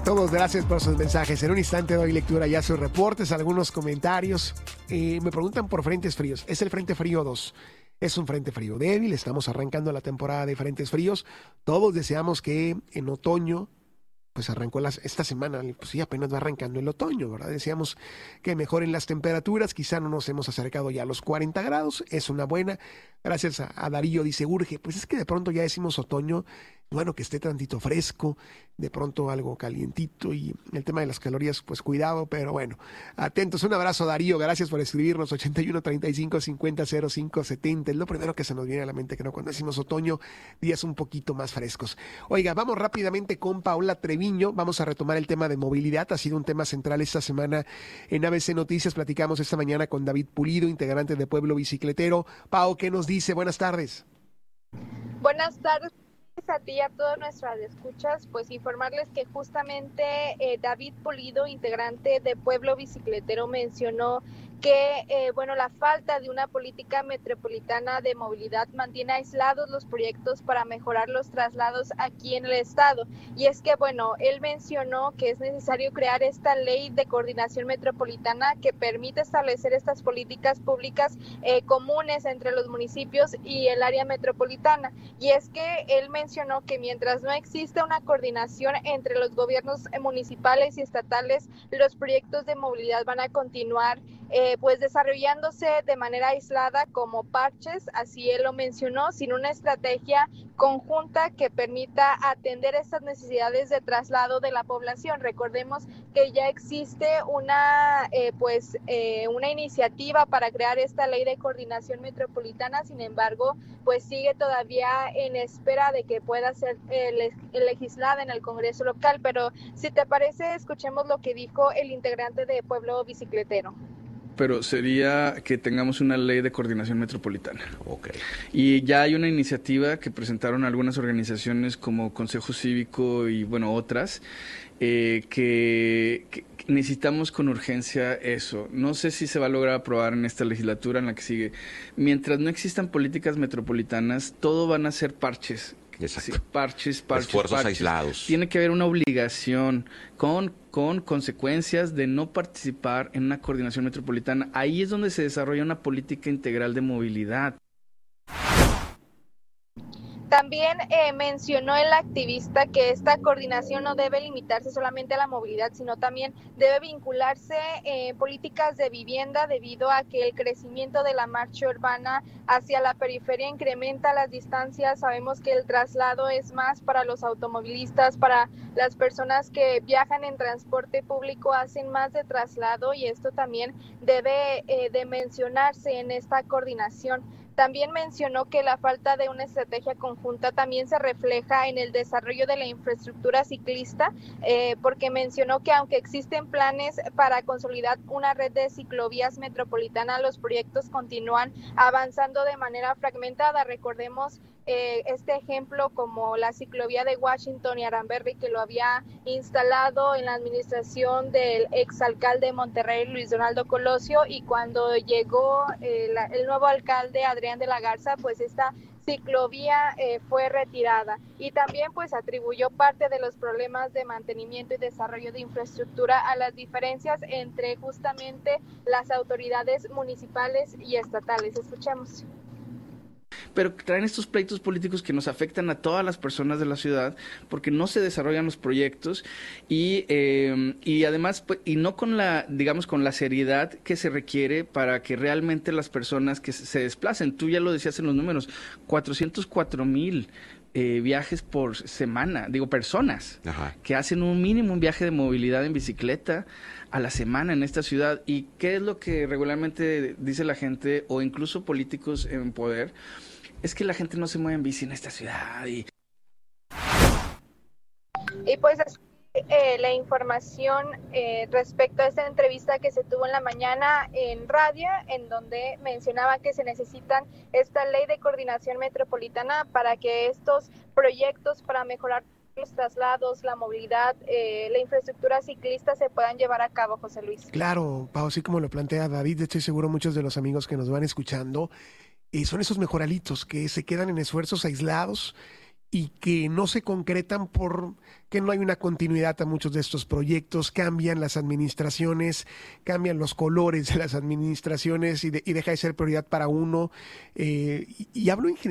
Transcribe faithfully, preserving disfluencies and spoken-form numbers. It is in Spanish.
a todos, gracias por sus mensajes. En un instante doy lectura ya a sus reportes, algunos comentarios. Eh, me preguntan por frentes fríos. Es el Frente Frío dos. Es un frente frío débil, estamos arrancando la temporada de frentes fríos. Todos deseamos que en otoño, pues arrancó las, esta semana, pues sí, apenas va arrancando el otoño, ¿verdad? Deseamos que mejoren las temperaturas, quizá no nos hemos acercado ya a los cuarenta grados, es una buena. Gracias a, a Darío, dice, urge, pues es que de pronto ya decimos otoño, bueno, que esté tantito fresco, de pronto algo calientito, y el tema de las calorías, pues cuidado, pero bueno, atentos. Un abrazo, Darío, gracias por escribirnos. Ochenta y uno, treinta y cinco, cincuenta, cero cinco, setenta, es lo primero que se nos viene a la mente, que no, cuando decimos otoño, días un poquito más frescos. Oiga, vamos rápidamente con Paola Treviño, vamos a retomar el tema de movilidad, ha sido un tema central esta semana en A B C Noticias. Platicamos esta mañana con David Pulido, integrante de Pueblo Bicicletero. Pao, ¿qué nos dice? Buenas tardes. Buenas tardes a ti y a todos nuestras escuchas, pues informarles que justamente eh, David Pulido, integrante de Pueblo Bicicletero, mencionó que eh, bueno, la falta de una política metropolitana de movilidad mantiene aislados los proyectos para mejorar los traslados aquí en el estado. Y es que bueno, él mencionó que es necesario crear esta ley de coordinación metropolitana que permite establecer estas políticas públicas eh, comunes entre los municipios y el área metropolitana. Y es que él mencionó que mientras no exista una coordinación entre los gobiernos municipales y estatales, los proyectos de movilidad van a continuar eh, pues desarrollándose de manera aislada como parches, así él lo mencionó, sin una estrategia conjunta que permita atender estas necesidades de traslado de la población. Recordemos que ya existe una eh, pues eh, una iniciativa para crear esta ley de coordinación metropolitana, sin embargo, pues sigue todavía en espera de que pueda ser eh, legislada en el Congreso local. Pero si te parece, escuchemos lo que dijo el integrante de Pueblo Bicicletero. Pero sería que tengamos una ley de coordinación metropolitana. Okay. Y ya hay una iniciativa que presentaron algunas organizaciones como Consejo Cívico y, bueno, otras, eh, que, que necesitamos con urgencia eso. No sé si se va a lograr aprobar en esta legislatura, en la que sigue. Mientras no existan políticas metropolitanas, todo van a ser parches. Exacto. Sí, parches, parches, esfuerzos parches. aislados. Tiene que haber una obligación con, con consecuencias de no participar en una coordinación metropolitana. Ahí es donde se desarrolla una política integral de movilidad. También eh, mencionó el activista que esta coordinación no debe limitarse solamente a la movilidad, sino también debe vincularse en eh, políticas de vivienda, debido a que el crecimiento de la marcha urbana hacia la periferia incrementa las distancias. Sabemos que el traslado es más para los automovilistas, para las personas que viajan en transporte público, hacen más de traslado, y esto también debe eh, de mencionarse en esta coordinación. También mencionó que la falta de una estrategia conjunta también se refleja en el desarrollo de la infraestructura ciclista, eh, porque mencionó que aunque existen planes para consolidar una red de ciclovías metropolitana, los proyectos continúan avanzando de manera fragmentada. Recordemos eh, este ejemplo como la ciclovía de Washington y Aranberry, que lo había instalado en la administración del exalcalde de Monterrey, Luis Donaldo Colosio, y cuando llegó eh, la, el nuevo alcalde, Adrián de la Garza, pues esta ciclovía eh, fue retirada, y también pues atribuyó parte de los problemas de mantenimiento y desarrollo de infraestructura a las diferencias entre justamente las autoridades municipales y estatales. Escuchemos. Pero traen estos pleitos políticos que nos afectan a todas las personas de la ciudad, porque no se desarrollan los proyectos y eh, y además pues, y no con la digamos con la seriedad que se requiere para que realmente las personas que se desplacen. Tú ya lo decías en los números, cuatrocientos cuatro mil eh, viajes por semana, digo personas. Ajá. Que hacen un mínimo un viaje de movilidad en bicicleta a la semana en esta ciudad. ¿Y qué es lo que regularmente dice la gente, o incluso políticos en poder? Es que la gente no se mueve en bici en esta ciudad. Y, y pues eh, la información eh, respecto a esta entrevista que se tuvo en la mañana en radio, en donde mencionaba que se necesitan esta ley de coordinación metropolitana para que estos proyectos para mejorar los traslados, la movilidad, eh, la infraestructura ciclista se puedan llevar a cabo, José Luis. Claro, Pau, así como lo plantea David, estoy seguro muchos de los amigos que nos van escuchando, y son esos mejoralitos que se quedan en esfuerzos aislados y que no se concretan por que no hay una continuidad a muchos de estos proyectos, cambian las administraciones, cambian los colores de las administraciones y, de, y deja de ser prioridad para uno. Eh, y, y hablo en general